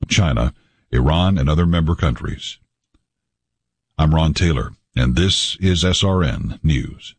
China, Iran, and other member countries. I'm Ron Taylor, and this is SRN News.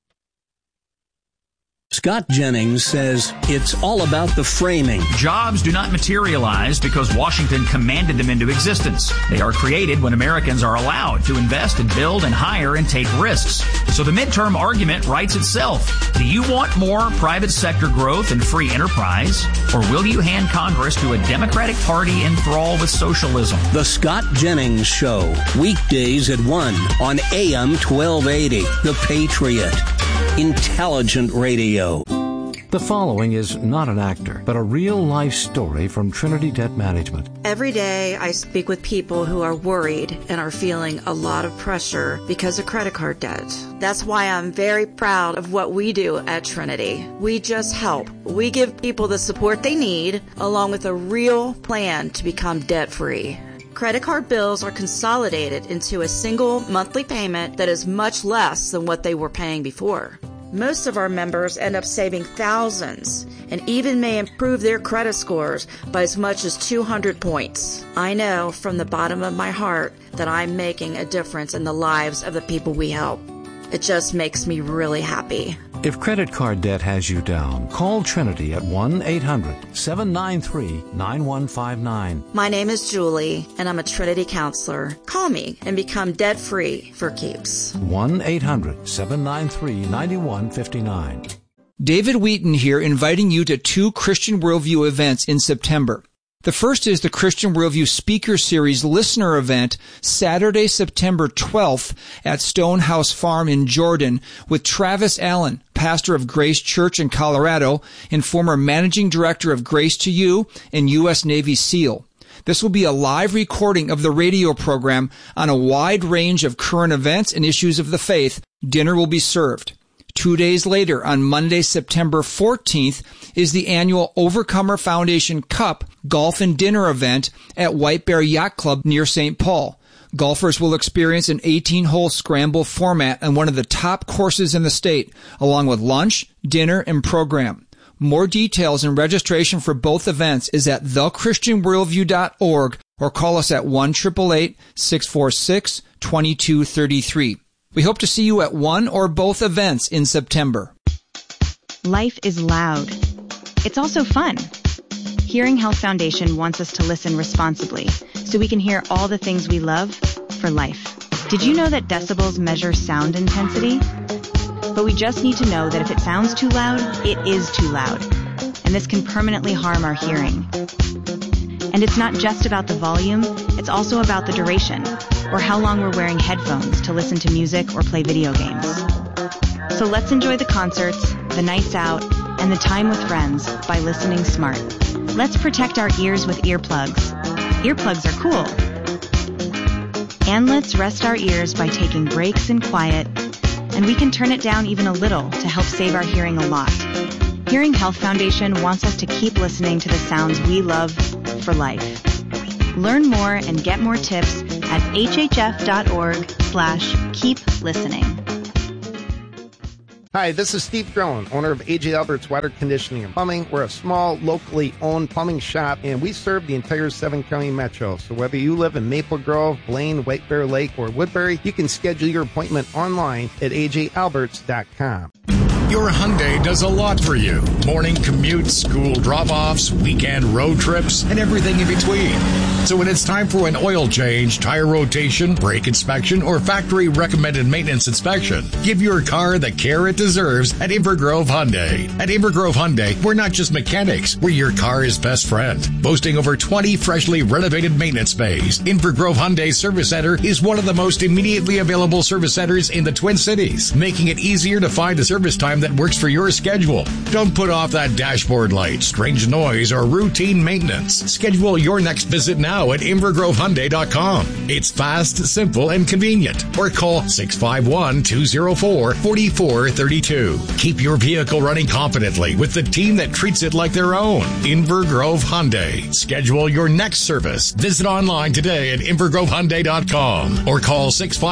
Scott Jennings says it's all about the framing. Jobs do not materialize because Washington commanded them into existence. They are created when Americans are allowed to invest and build and hire and take risks. So the midterm argument writes itself. Do you want more private sector growth and free enterprise? Or will you hand Congress to a Democratic Party enthralled with socialism? The Scott Jennings Show, weekdays at 1 on AM 1280. The Patriot. Intelligent radio. The following is not an actor, but a real-life story from Trinity Debt Management. Every day I speak with people who are worried and are feeling a lot of pressure because of credit card debt. That's why I'm very proud of what we do at Trinity. We just help. We give people the support they need, along with a real plan to become debt-free. Credit card bills are consolidated into a single monthly payment that is much less than what they were paying before. Most of our members end up saving thousands and even may improve their credit scores by as much as 200 points. I know from the bottom of my heart that I'm making a difference in the lives of the people we help. It just makes me really happy. If credit card debt has you down, call Trinity at 1-800-793-9159. My name is Julie, and I'm a Trinity counselor. Call me and become debt-free for keeps. 1-800-793-9159. David Wheaton here, inviting you to 2 Christian Worldview events in September. The first is the Christian Worldview Speaker Series Listener Event, Saturday, September 12th at Stonehouse Farm in Jordan with Travis Allen, pastor of Grace Church in Colorado and former managing director of Grace to You and U.S. Navy SEAL. This will be a live recording of the radio program on a wide range of current events and issues of the faith. Dinner will be served. 2 days later, on Monday, September 14th, is the annual Overcomer Foundation Cup Golf and Dinner event at White Bear Yacht Club near St. Paul. Golfers will experience an 18-hole scramble format on one of the top courses in the state, along with lunch, dinner, and program. More details and registration for both events is at thechristianworldview.org or call us at 1-888-646-2233. We hope to see you at one or both events in September. Life is loud. It's also fun. Hearing Health Foundation wants us to listen responsibly so we can hear all the things we love for life. Did you know that decibels measure sound intensity? But we just need to know that if it sounds too loud, it is too loud. And this can permanently harm our hearing. And it's not just about the volume, it's also about the duration, or how long we're wearing headphones to listen to music or play video games. So let's enjoy the concerts, the nights out, and the time with friends by listening smart. Let's protect our ears with earplugs. Earplugs are cool. And let's rest our ears by taking breaks in quiet, and we can turn it down even a little to help save our hearing a lot. Hearing Health Foundation wants us to keep listening to the sounds we love for life. Learn more and get more tips at hhf.org/keep listening. Hi, this is Steve Drone, owner of A.J. Albert's Water Conditioning and Plumbing. We're a small, locally owned plumbing shop, and we serve the entire 7-county metro. So whether you live in Maple Grove, Blaine, White Bear Lake, or Woodbury, you can schedule your appointment online at ajalberts.com. Your Hyundai does a lot for you. Morning commutes, school drop-offs, weekend road trips, and everything in between. So when it's time for an oil change, tire rotation, brake inspection, or factory-recommended maintenance inspection, give your car the care it deserves at Inver Grove Hyundai. At Inver Grove Hyundai, we're not just mechanics, we're your car's best friend. Boasting over 20 freshly renovated maintenance bays, Inver Grove Hyundai Service Center is one of the most immediately available service centers in the Twin Cities, making it easier to find a service time that works for your schedule. Don't put off that dashboard light, strange noise, or routine maintenance. Schedule your next visit now at invergrovehyundai.com. It's fast, simple, and convenient. Or call 651-204-4432. Keep your vehicle running confidently with the team that treats it like their own. Inver Grove Hyundai. Schedule your next service. Visit online today at invergrovehyundai.com or call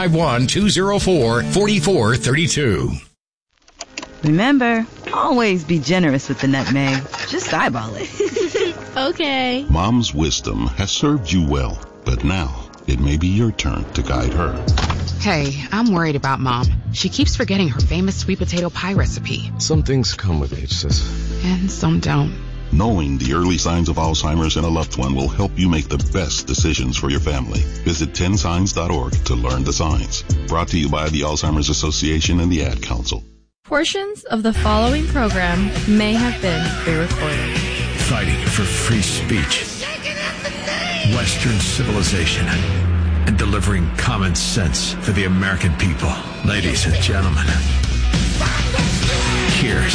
651-204-4432. Remember, always be generous with the nutmeg. Just eyeball it. Okay. Mom's wisdom has served you well, but now it may be your turn to guide her. Hey, I'm worried about Mom. She keeps forgetting her famous sweet potato pie recipe. Some things come with age, sis. And some don't. Knowing the early signs of Alzheimer's in a loved one will help you make the best decisions for your family. Visit 10signs.org to learn the signs. Brought to you by the Alzheimer's Association and the Ad Council. Portions of the following program may have been pre-recorded. Fighting for free speech, Western civilization, and delivering common sense for the American people. Ladies and gentlemen, here's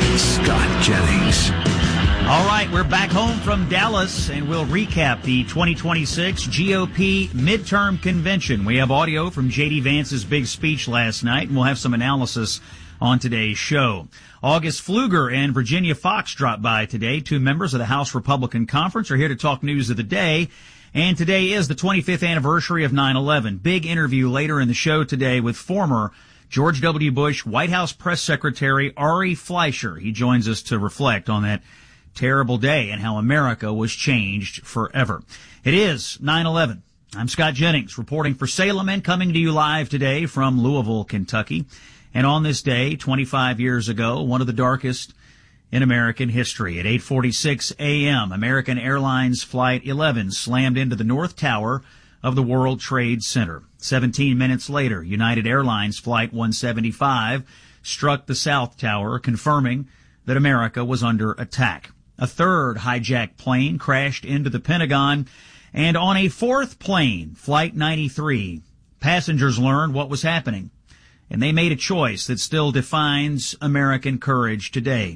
Scott Jennings. All right, we're back home from Dallas, and we'll recap the 2026 GOP midterm convention. We have audio from J.D. Vance's big speech last night, and we'll have some analysis on today's show. August Pfluger and Virginia Fox dropped by today. Two members of the House Republican Conference are here to talk news of the day. And today is the 25th anniversary of 9/11. Big interview later in the show today with former George W. Bush White House Press Secretary Ari Fleischer. He joins us to reflect on that terrible day and how America was changed forever. It is 9/11. I'm Scott Jennings, reporting for Salem and coming to you live today from Louisville, Kentucky. And on this day, 25 years ago, one of the darkest in American history. At 8:46 a.m., American Airlines Flight 11 slammed into the North Tower of the World Trade Center. 17 minutes later, United Airlines Flight 175 struck the South Tower, confirming that America was under attack. A third hijacked plane crashed into the Pentagon, and on a fourth plane, Flight 93, passengers learned what was happening, and they made a choice that still defines American courage today.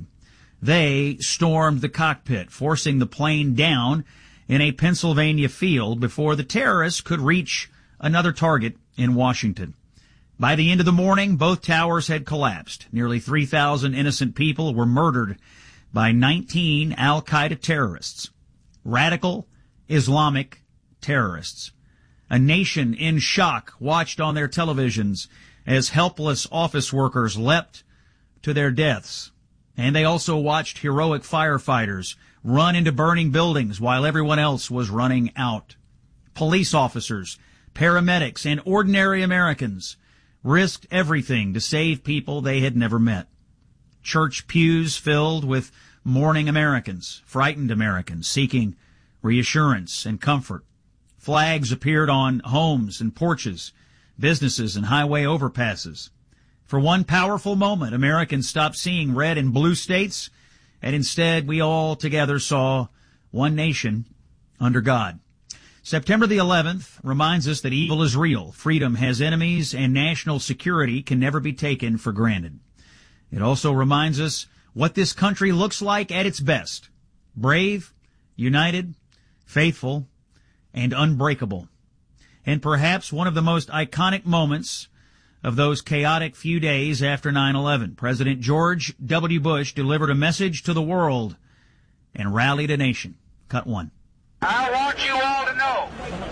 They stormed the cockpit, forcing the plane down in a Pennsylvania field before the terrorists could reach another target in Washington. By the end of the morning, both towers had collapsed. Nearly 3,000 innocent people were murdered by 19 al-Qaeda terrorists, radical Islamic terrorists. A nation in shock watched on their televisions as helpless office workers leapt to their deaths. And they also watched heroic firefighters run into burning buildings while everyone else was running out. Police officers, paramedics, and ordinary Americans risked everything to save people they had never met. Church pews filled with mourning Americans, frightened Americans seeking reassurance and comfort. Flags appeared on homes and porches, businesses and highway overpasses. For one powerful moment, Americans stopped seeing red and blue states, and instead we all together saw one nation under God. September the 11th reminds us that evil is real, freedom has enemies, and national security can never be taken for granted. It also reminds us what this country looks like at its best: brave, united, faithful, and unbreakable. And perhaps one of the most iconic moments of those chaotic few days after 9/11, President George W. Bush delivered a message to the world and rallied a nation. Cut one. I want you all to know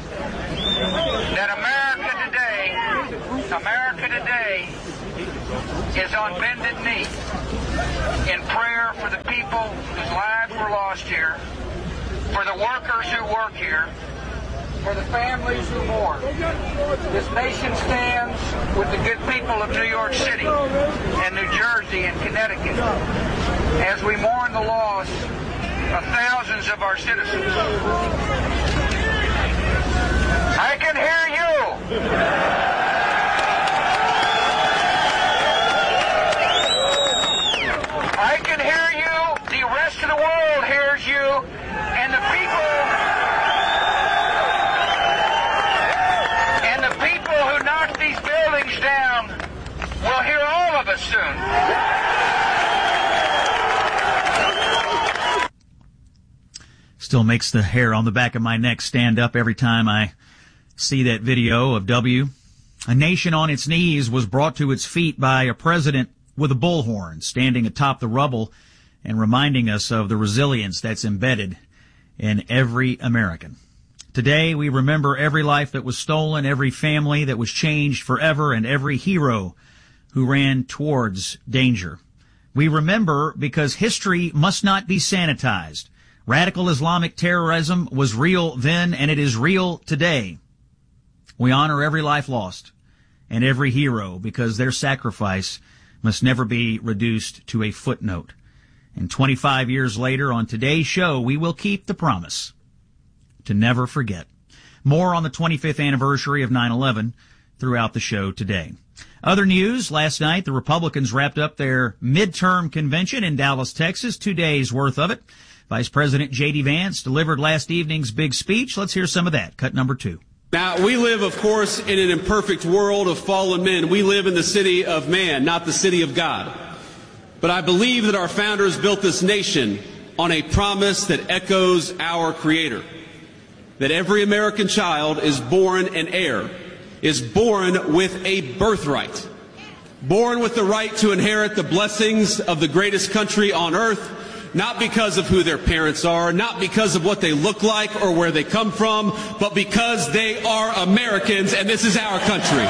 that America today is on bended knee in prayer for the people whose lives were lost here, for the workers who work here, for the families who mourn. This nation stands with the good people of New York City and New Jersey and Connecticut as we mourn the loss of thousands of our citizens. I can hear you. I can hear you. The rest of the world hears you. And the people who knock these buildings down will hear all of us soon. Still makes the hair on the back of my neck stand up every time I see that video of W. A nation on its knees was brought to its feet by a president with a bullhorn standing atop the rubble and reminding us of the resilience that's embedded in every American. Today, we remember every life that was stolen, every family that was changed forever, and every hero who ran towards danger. We remember because history must not be sanitized. Radical Islamic terrorism was real then, and it is real today. We honor every life lost and every hero because their sacrifice must never be reduced to a footnote. And 25 years later, on today's show, we will keep the promise to never forget. More on the 25th anniversary of 9/11 throughout the show today. Other news, last night the Republicans wrapped up their midterm convention in Dallas, Texas, 2 days worth of it. Vice President J.D. Vance delivered last evening's big speech. Let's hear some of that. Cut number 2. Now, we live, of course, in an imperfect world of fallen men. We live in the city of man, not the city of God. But I believe that our founders built this nation on a promise that echoes our Creator, that every American child is born an heir, is born with a birthright, born with the right to inherit the blessings of the greatest country on earth, not because of who their parents are, not because of what they look like or where they come from, but because they are Americans and this is our country.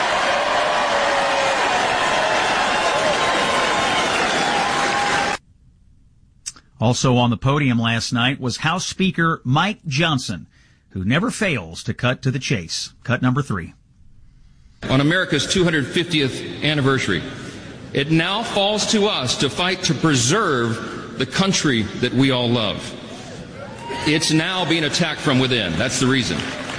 Also on the podium last night was House Speaker Mike Johnson, who never fails to cut to the chase. Cut number 3. On America's 250th anniversary, it now falls to us to fight to preserve the country that we all love. It's now being attacked from within. That's the reason.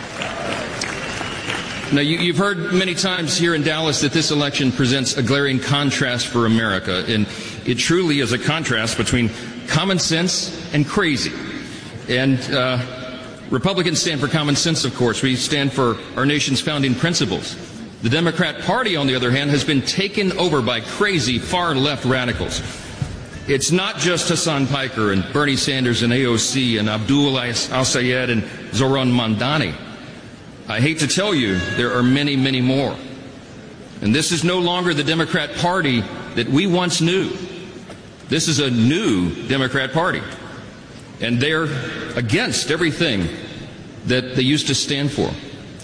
Now, you've heard many times here in Dallas that this election presents a glaring contrast for America, and it truly is a contrast between common sense and crazy. And Republicans stand for common sense, of course. We stand for our nation's founding principles. The Democrat Party, on the other hand, has been taken over by crazy far-left radicals. It's not just Hassan Piker and Bernie Sanders and AOC and Abdul al-Sayed and Zoran Mandani. I hate to tell you, there are many, many more. And this is no longer the Democrat Party that we once knew. This is a new Democrat Party. And they're against everything that they used to stand for.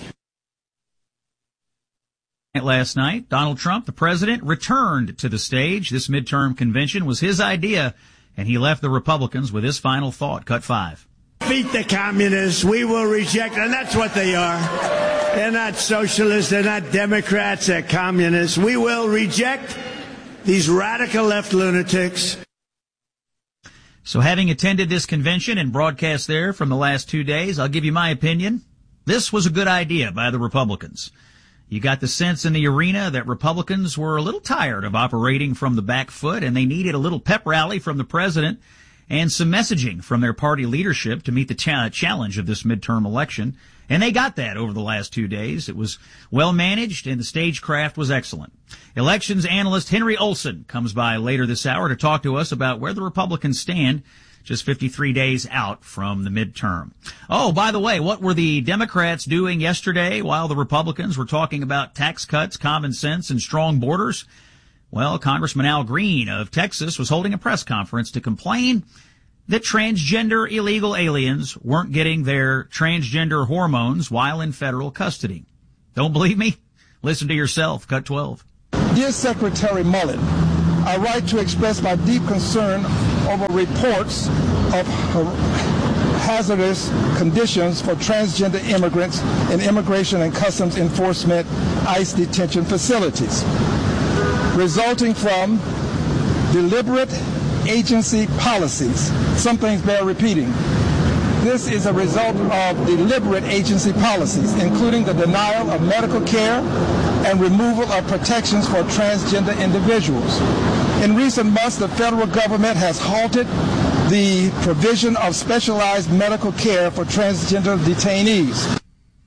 Last night, Donald Trump, the president, returned to the stage. This midterm convention was his idea, and he left the Republicans with his final thought. Cut 5. Defeat the communists. We will reject, and that's what they are. They're not socialists. They're not Democrats. They're communists. We will reject these radical left lunatics. So having attended this convention and broadcast there from the last 2 days, I'll give you my opinion. This was a good idea by the Republicans. You got the sense in the arena that Republicans were a little tired of operating from the back foot, and they needed a little pep rally from the president and some messaging from their party leadership to meet the challenge of this midterm election. And they got that over the last 2 days. It was well managed, and the stagecraft was excellent. Elections analyst Henry Olson comes by later this hour to talk to us about where the Republicans stand just 53 days out from the midterm. Oh, by the way, what were the Democrats doing yesterday while the Republicans were talking about tax cuts, common sense, and strong borders? Well, Congressman Al Green of Texas was holding a press conference to complain that transgender illegal aliens weren't getting their transgender hormones while in federal custody. Don't believe me? Listen to yourself. Cut 12. Dear Secretary Mullen, I write to express my deep concern over reports of hazardous conditions for transgender immigrants in Immigration and Customs Enforcement ICE detention facilities, resulting from deliberate agency policies. Some things bear repeating. This is a result of deliberate agency policies, including the denial of medical care and removal of protections for transgender individuals. In recent months, the federal government has halted the provision of specialized medical care for transgender detainees.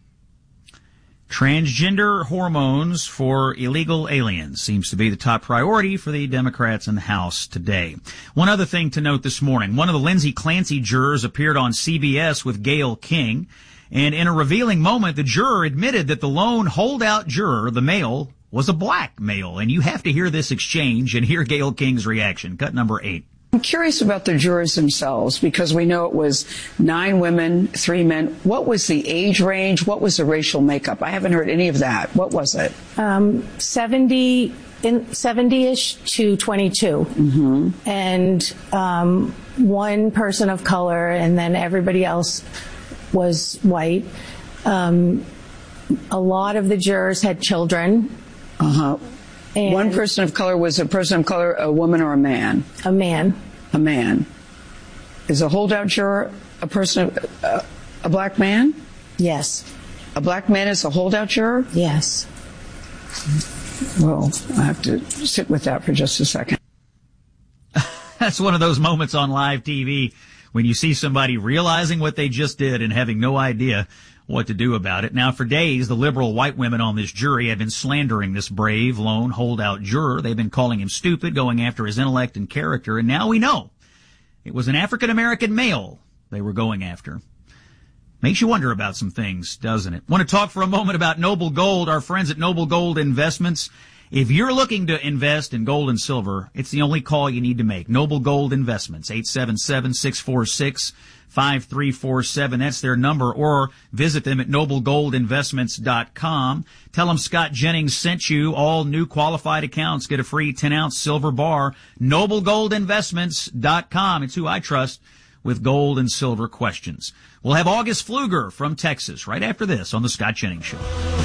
Transgender hormones for illegal aliens seems to be the top priority for the Democrats in the House today. One other thing to note this morning, one of the Lindsay Clancy jurors appeared on CBS with Gayle King, and in a revealing moment, the juror admitted that the lone holdout juror, the male, was a black male, and you have to hear this exchange and hear Gayle King's reaction. Cut number 8. I'm curious about the jurors themselves, because we know it was 9 women, 3 men. What was the age range? What was the racial makeup? I haven't heard any of that. What was it? 70-ish to 22. Mm-hmm. And one person of color, and then everybody else was white. A lot of the jurors had children. Uh-huh. And one person of color was a person of color, a woman or a man? A man. A man. Is a holdout juror a person, a black man? Yes. A black man is a holdout juror? Yes. Well, I have to sit with that for just a second. That's one of those moments on live TV when you see somebody realizing what they just did and having no idea what to do about it. Now, for days, the liberal white women on this jury have been slandering this brave, lone, holdout juror. They've been calling him stupid, going after his intellect and character, and now we know it was an African-American male they were going after. Makes you wonder about some things, doesn't it? Want to talk for a moment about Noble Gold, our friends at Noble Gold Investments. If you're looking to invest in gold and silver, it's the only call you need to make. Noble Gold Investments, 877-646-5347. That's their number. Or visit them at noblegoldinvestments.com. Tell them Scott Jennings sent you. All new qualified accounts get a free 10-ounce silver bar. noblegoldinvestments.com. It's who I trust with gold and silver questions. We'll have August Pfluger from Texas right after this on the Scott Jennings Show.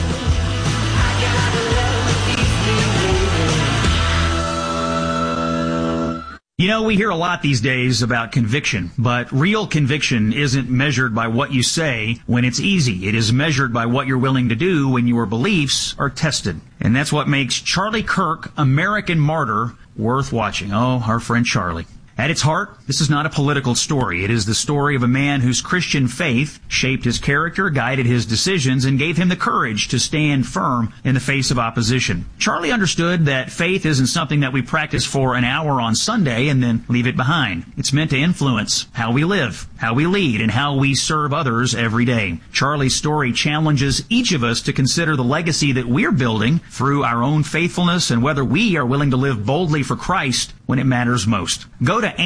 You know, we hear a lot these days about conviction, but real conviction isn't measured by what you say when it's easy. It is measured by what you're willing to do when your beliefs are tested. And that's what makes Charlie Kirk, American Martyr, worth watching. Oh, our friend Charlie. At its heart, this is not a political story. It is the story of a man whose Christian faith shaped his character, guided his decisions, and gave him the courage to stand firm in the face of opposition. Charlie understood that faith isn't something that we practice for an hour on Sunday and then leave it behind. It's meant to influence how we live, how we lead, and how we serve others every day. Charlie's story challenges each of us to consider the legacy that we're building through our own faithfulness and whether we are willing to live boldly for Christ when it matters most. Go to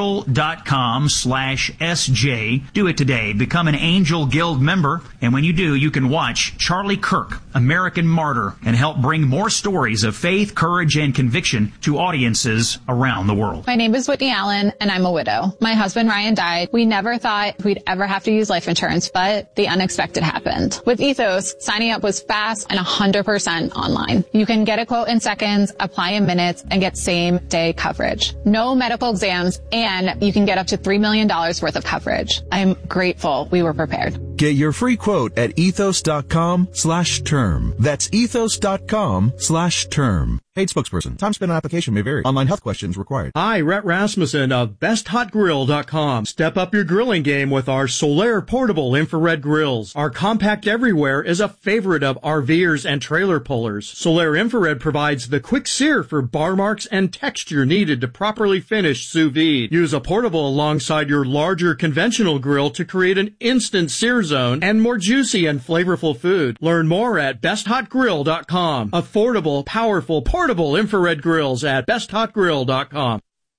angel.com/SJ. Do it today. Become an Angel Guild member. And when you do, you can watch Charlie Kirk, American Martyr, and help bring more stories of faith, courage, and conviction to audiences around the world. My name is Whitney Allen, and I'm a widow. My husband, Ryan, died. We never thought we'd ever have to use life insurance, but the unexpected happened. With Ethos, signing up was fast and 100% online. You can get a quote in seconds, apply in minutes, and get same-day coverage. No medical exams, and you can get up to $3 million worth of coverage. I'm grateful we were prepared. Get your free quote at ethos.com/term. That's ethos.com/term. Paid spokesperson. Time spent on application may vary. Online health questions required. Hi, Rhett Rasmussen of BestHotGrill.com. Step up your grilling game with our Solaire portable infrared grills. Our compact everywhere is a favorite of RVers and trailer pullers. Solaire infrared provides the quick sear for bar marks and texture needed to properly finish sous vide. Use a portable alongside your larger conventional grill to create an instant sear zone and more juicy and flavorful food. Learn more at BestHotGrill.com. Affordable, powerful, portable infrared grills at BestHotGrill.com.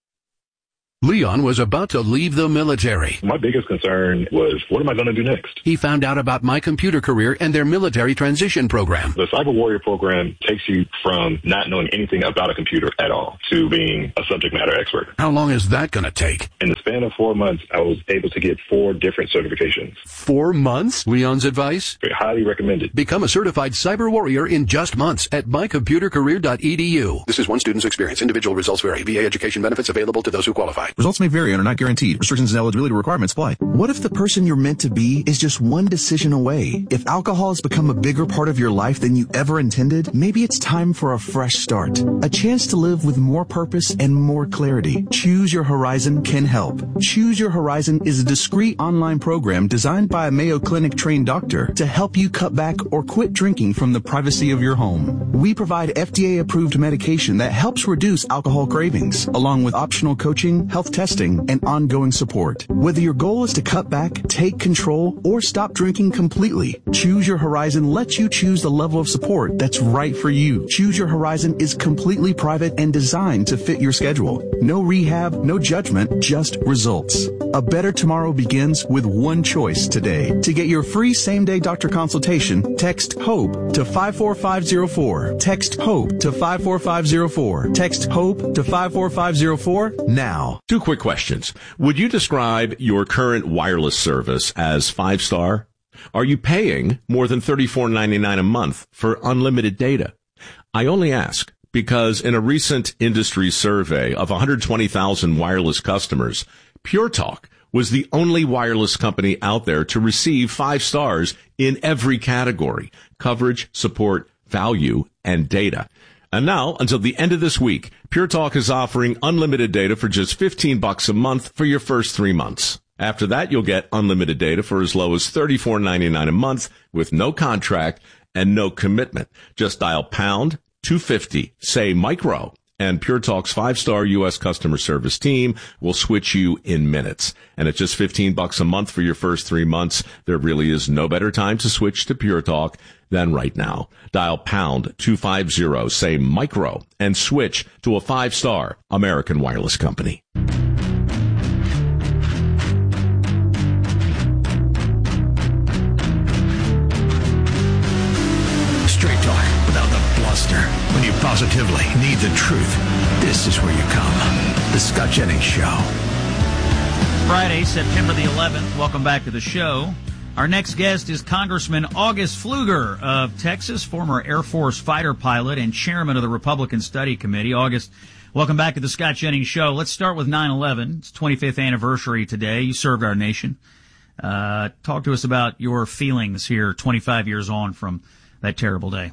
Leon was about to leave the military. My biggest concern was, what am I going to do next? He found out about My Computer Career and their military transition program. The Cyber Warrior program takes you from not knowing anything about a computer at all to being a subject matter expert. How long is that going to take? In the span of 4 months, I was able to get 4 different certifications. 4 months? Leon's advice? Highly recommended. Become a certified cyber warrior in just months at mycomputercareer.edu. This is one student's experience. Individual results vary. VA education benefits available to those who qualify. Results may vary and are not guaranteed. Restrictions and eligibility requirements apply. What if the person you're meant to be is just one decision away? If alcohol has become a bigger part of your life than you ever intended, maybe it's time for a fresh start. A chance to live with more purpose and more clarity. Choose Your Horizon can help. Choose Your Horizon is a discreet online program designed by a Mayo Clinic trained doctor to help you cut back or quit drinking from the privacy of your home. We provide FDA approved medication that helps reduce alcohol cravings, along with optional coaching, health testing, and ongoing support. Whether your goal is to cut back, take control, or stop drinking completely, Choose Your Horizon lets you choose the level of support that's right for you. Choose Your Horizon is completely private and designed to fit your schedule. No rehab, no judgment, just results. A better tomorrow begins with one choice today. To get your free same-day doctor consultation, text HOPE to 54504. Text HOPE to 54504. Text HOPE to 54504 now. 2 quick questions. Would you describe your current wireless service as 5-star? Are you paying more than $34.99 a month for unlimited data? I only ask because in a recent industry survey of 120,000 wireless customers, Pure Talk was the only wireless company out there to receive 5 stars in every category: coverage, support, value, and data. And now, until the end of this week, Pure Talk is offering unlimited data for just $15 a month for your first 3 months. After that, you'll get unlimited data for as low as $34.99 a month with no contract and no commitment. Just dial pound 250, say micro, and Pure Talk's 5-star U.S. customer service team will switch you in minutes. And at just $15 a month for your first 3 months, there really is no better time to switch to Pure Talk than right now. Dial pound 250, say micro, and switch to a 5-star American wireless company. Straight talk without the bluster. When you positively need the truth, this is where you come. The Scott Jennings Show. Friday, September the 11th. Welcome back to the show. Our next guest is Congressman August Pfluger of Texas, former Air Force fighter pilot and chairman of the Republican Study Committee. August, welcome back to the Scott Jennings Show. Let's start with 9/11. It's 25th anniversary today. You served our nation. Talk to us about your feelings here 25 years on from that terrible day.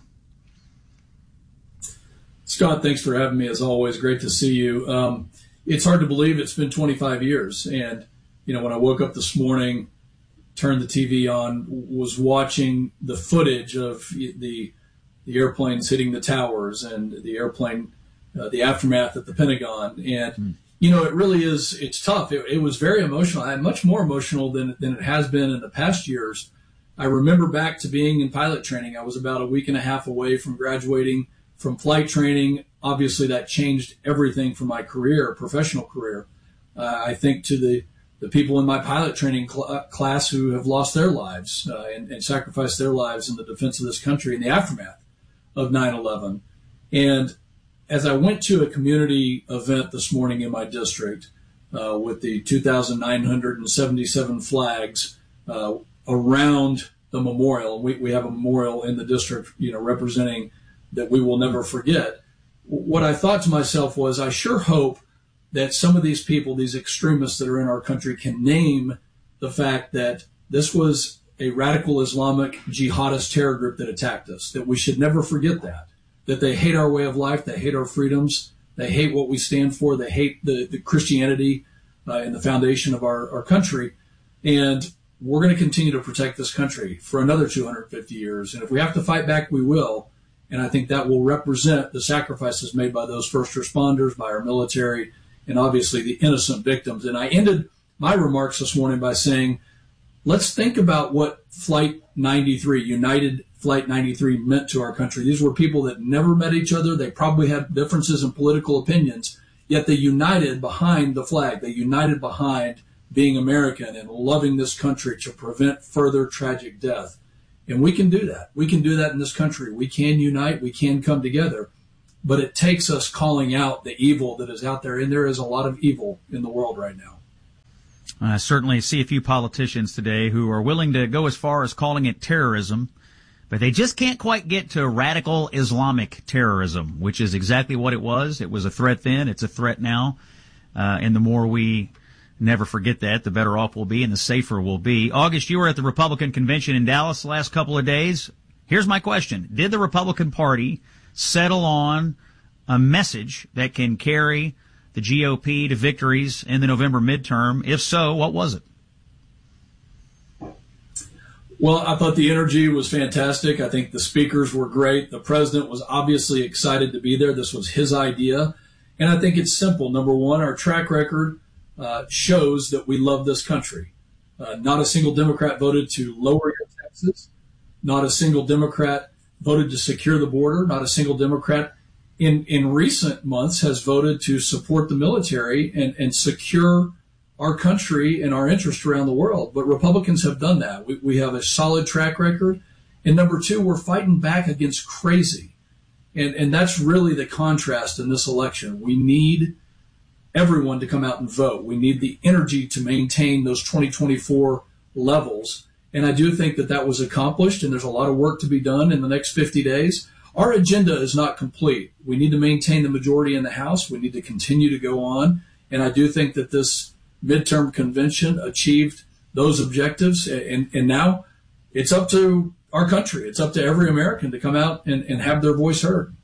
Scott, thanks for having me. As always, great to see you. It's hard to believe it's been 25 years. And, you know, when I woke up this morning, turned the TV on, was watching the footage of the airplanes hitting the towers and the airplane, the aftermath at the Pentagon. And, you know, it really is, it's tough. It was very emotional, and much more emotional than it has been in the past years. I remember back to being in pilot training. I was about a week and a half away from graduating from flight training. Obviously, that changed everything for my career, professional career. I think to the people in my pilot training class who have lost their lives and sacrificed their lives in the defense of this country in the aftermath of 9/11. And as I went to a community event this morning in my district with the 2,977 flags around the memorial, we have a memorial in the district, you know, representing that we will never forget. What I thought to myself was, I sure hope that some of these people, these extremists that are in our country, can name the fact that this was a radical Islamic jihadist terror group that attacked us, that we should never forget that they hate our way of life, they hate our freedoms, they hate what we stand for, they hate the Christianity and the foundation of our country. And we're going to continue to protect this country for another 250 years. And if we have to fight back, we will. And I think that will represent the sacrifices made by those first responders, by our military, and obviously the innocent victims. And I ended my remarks this morning by saying, let's think about what Flight 93, United Flight 93, meant to our country. These were people that never met each other. They probably had differences in political opinions, yet they united behind the flag. They united behind being American and loving this country to prevent further tragic death. And we can do that. We can do that in this country. We can unite. We can come together. But it takes us calling out the evil that is out there. And there is a lot of evil in the world right now. I certainly see a few politicians today who are willing to go as far as calling it terrorism, but they just can't quite get to radical Islamic terrorism, which is exactly what it was. It was a threat then. It's a threat now. And the more we never forget that, the better off we'll be and the safer we'll be. August, you were at the Republican convention in Dallas the last couple of days. Here's my question. Did the Republican Party settle on a message that can carry the GOP to victories in the November midterm? If so, what was it? Well, I thought the energy was fantastic. I think the speakers were great. The president was obviously excited to be there. This was his idea. And I think it's simple. Number one, our track record shows that we love this country. Not a single Democrat voted to lower your taxes. Not a single Democrat voted to secure the border. Not a single Democrat in recent months has voted to support the military and secure our country and our interest around the world. But Republicans have done that. We have a solid track record. And number two, we're fighting back against crazy. And that's really the contrast in this election. We need everyone to come out and vote. We need the energy to maintain those 2024 levels. And I do think that was accomplished, and there's a lot of work to be done in the next 50 days. Our agenda is not complete. We need to maintain the majority in the House. We need to continue to go on. And I do think that this midterm convention achieved those objectives. And now it's up to our country. It's up to every American to come out and have their voice heard.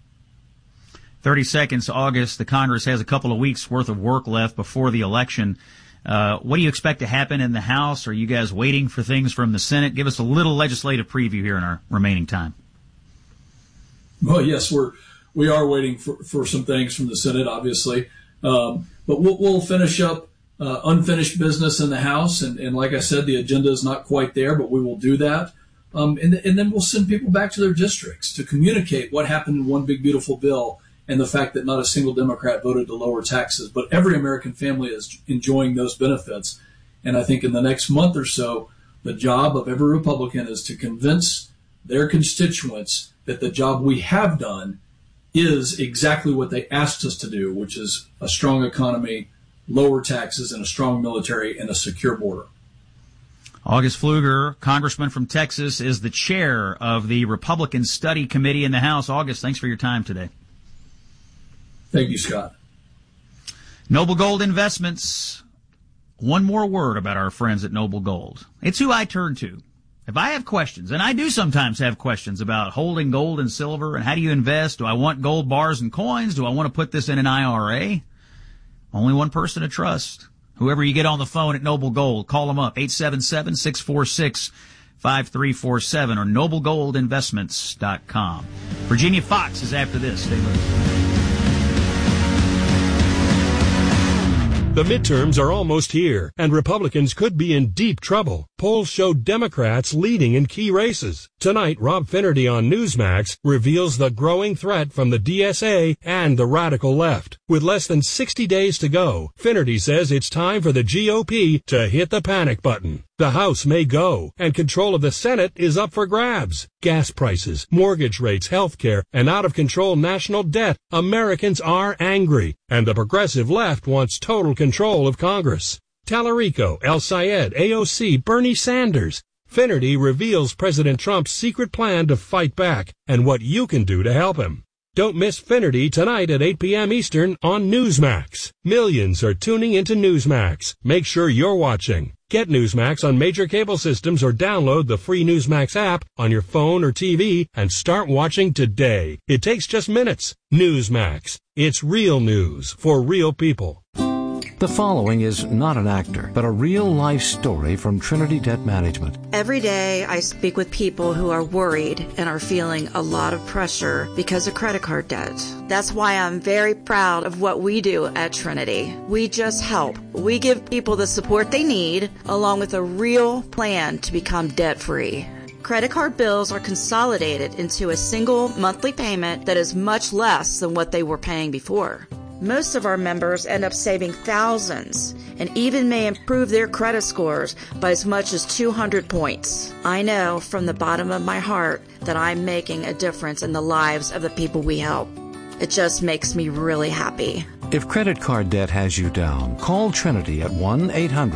30 seconds, August. The Congress has a couple of weeks' worth of work left before the election. What do you expect to happen in the House? Are you guys waiting for things from the Senate? Give us a little legislative preview here in our remaining time. Well, yes, we are waiting for some things from the Senate, obviously. But we'll finish up unfinished business in the House. And like I said, the agenda is not quite there, but we will do that. And then we'll send people back to their districts to communicate what happened in one big, beautiful bill and the fact that not a single Democrat voted to lower taxes. But every American family is enjoying those benefits. And I think in the next month or so, the job of every Republican is to convince their constituents that the job we have done is exactly what they asked us to do, which is a strong economy, lower taxes, and a strong military and a secure border. August Pfluger, congressman from Texas, is the chair of the Republican Study Committee in the House. August, thanks for your time today. Thank you, Scott. Noble Gold Investments. One more word about our friends at Noble Gold. It's who I turn to. If I have questions, and I do sometimes have questions about holding gold and silver and how do you invest? Do I want gold bars and coins? Do I want to put this in an IRA? Only one person to trust. Whoever you get on the phone at Noble Gold, call them up, 877-646-5347 or noblegoldinvestments.com. Virginia Fox is after this. Stay with us. The midterms are almost here, and Republicans could be in deep trouble. Polls show Democrats leading in key races. Tonight, Rob Finnerty on Newsmax reveals the growing threat from the DSA and the radical left. With less than 60 days to go, Finnerty says it's time for the GOP to hit the panic button. The House may go, and control of the Senate is up for grabs. Gas prices, mortgage rates, health care, and out-of-control national debt. Americans are angry, and the progressive left wants total control of Congress. Tallarico, El Sayed, AOC, Bernie Sanders. Finnerty reveals President Trump's secret plan to fight back and what you can do to help him. Don't miss Finnerty tonight at 8 p.m. Eastern on Newsmax. Millions are tuning into Newsmax. Make sure you're watching. Get Newsmax on major cable systems or download the free Newsmax app on your phone or TV and start watching today. It takes just minutes. Newsmax. It's real news for real people. The following is not an actor, but a real-life story from Trinity Debt Management. Every day I speak with people who are worried and are feeling a lot of pressure because of credit card debt. That's why I'm very proud of what we do at Trinity. We just help. We give people the support they need, along with a real plan to become debt-free. Credit card bills are consolidated into a single monthly payment that is much less than what they were paying before. Most of our members end up saving thousands and even may improve their credit scores by as much as 200 points. I know from the bottom of my heart that I'm making a difference in the lives of the people we help. It just makes me really happy. If credit card debt has you down, call Trinity at 1-800